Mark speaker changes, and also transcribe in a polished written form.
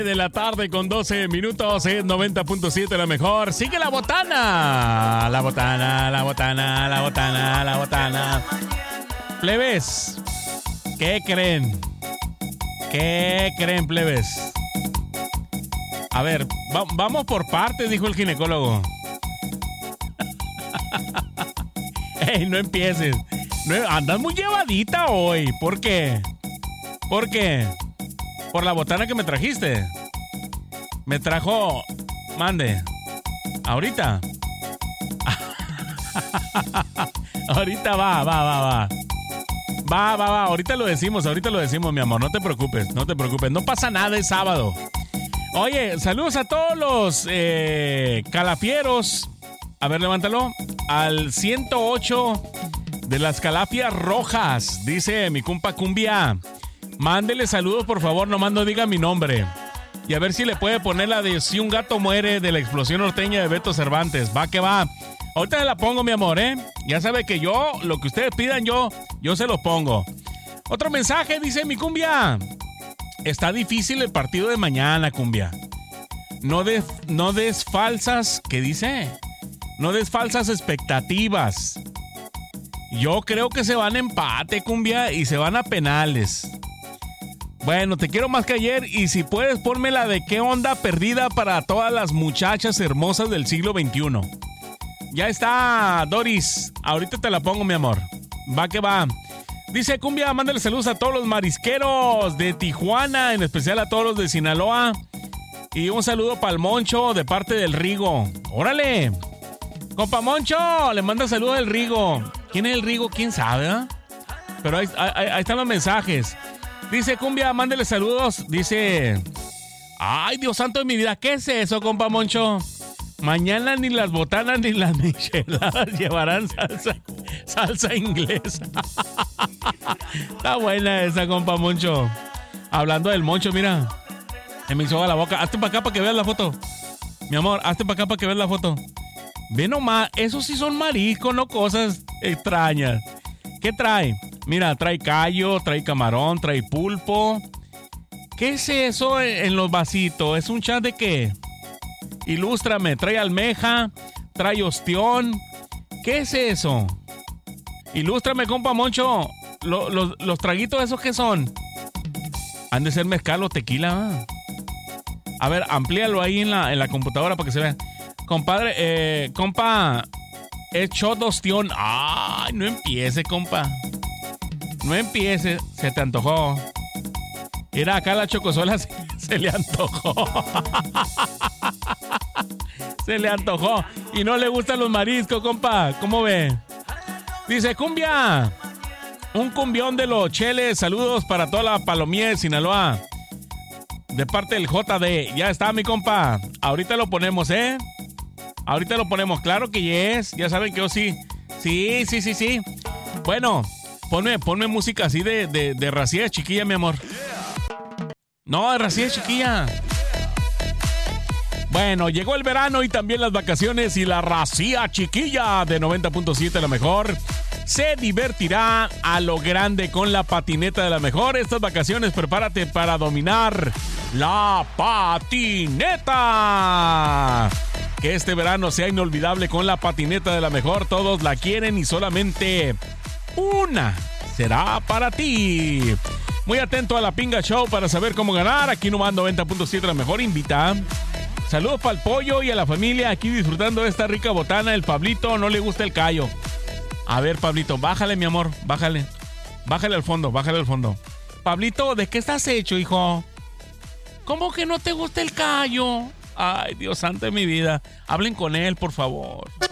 Speaker 1: De la tarde con 12 minutos en 90.7 la mejor. Sigue la botana. La botana, la botana, la botana, la botana. Plebes, ¿qué creen? ¿Qué creen, plebes? A ver, vamos por partes, dijo el ginecólogo. Ey, no empieces. Andas muy llevadita hoy. ¿Por qué? ¿Por qué? Por la botana que me trajiste. Me trajo... Mande. ¿Ahorita? Ahorita va. Va. Ahorita lo decimos, mi amor. No te preocupes. No pasa nada, es sábado. Oye, saludos a todos los calafieros. A ver, levántalo. Al 108 de las calafias rojas. Dice mi compa Cumbia. Mándele saludos, por favor, nomás no diga mi nombre. Y a ver si le puede poner la de Si un gato muere de la explosión norteña de Beto Cervantes. Va que va. Ahorita se la pongo, mi amor, ¿eh? Ya sabe que yo, lo que ustedes pidan, yo se los pongo. Otro mensaje, dice mi Cumbia. Está difícil el partido de mañana, Cumbia. No des falsas, ¿qué dice? No des falsas expectativas. Yo creo que se van a empate, Cumbia, y se van a penales. Bueno, te quiero más que ayer y si puedes ponme la de qué onda perdida para todas las muchachas hermosas del siglo XXI. Ya está, Doris. Ahorita te la pongo, mi amor. Va que va. Dice Cumbia, mándale saludos a todos los marisqueros de Tijuana, en especial a todos los de Sinaloa. Y un saludo para el Moncho de parte del Rigo. ¡Órale! Compa Moncho, le manda saludos al Rigo. ¿Quién es el Rigo? ¿Quién sabe? ¿Eh? Pero ahí están los mensajes. Dice Cumbia, mándele saludos. Dice... Ay, Dios santo de mi vida. ¿Qué es eso, compa Moncho? Mañana ni las botanas ni las micheladas llevarán salsa inglesa. Está buena esa, compa Moncho. Hablando del Moncho, mira. Se me hizo agua la boca. Hazte para acá para que veas la foto. Mi amor, hazte para acá para que veas la foto. Ve nomás, esos sí son mariscos, no cosas extrañas. ¿Qué trae? Mira, trae callo, trae camarón, trae pulpo. ¿Qué es eso en los vasitos? ¿Es un chat de qué? Ilústrame, trae almeja, trae ostión. ¿Qué es eso? Ilústrame, compa Moncho. Los traguitos esos, ¿qué son? Han de ser mezcal o tequila. A ver, amplíalo ahí en la computadora para que se vea. Compadre, compa, es shot ostión. Ay, no empiece, compa. No empiece, se te antojó. Mira, acá la chocosola se le antojó. Se le antojó. Y no le gustan los mariscos, compa. ¿Cómo ve? Dice, Cumbia. Un cumbión de los cheles. Saludos para toda la palomía de Sinaloa. De parte del JD. Ya está, mi compa. Ahorita lo ponemos, ¿eh? Ahorita lo ponemos. Claro que yes. Ya saben que yo sí. Sí. Bueno, ponme música así de racía chiquilla, mi amor. No, de racía chiquilla. Bueno, llegó el verano y también las vacaciones y la racía chiquilla de 90.7 la mejor se divertirá a lo grande con la patineta de la mejor. Estas vacaciones prepárate para dominar la patineta. Que este verano sea inolvidable con la patineta de la mejor. Todos la quieren y solamente una será para ti. Muy atento a la Pinga Show para saber cómo ganar. Aquí nomás 90.7 la mejor invita. Saludos para el pollo y a la familia aquí disfrutando de esta rica botana. El Pablito no le gusta el callo. A ver, Pablito, bájale, mi amor, bájale. Bájale al fondo. Pablito, ¿de qué estás hecho, hijo? ¿Cómo que no te gusta el callo? Ay, Dios santo de mi vida. Hablen con él, por favor.